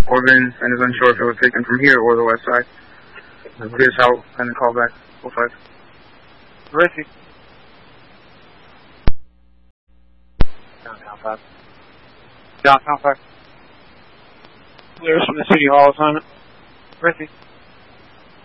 Corbin and is unsure if it was taken from here or the west side. Here's how, and then call back. 05. Where is he? Downtown 5. Downtown 5. Clears from the City Hall assignment. Where is he?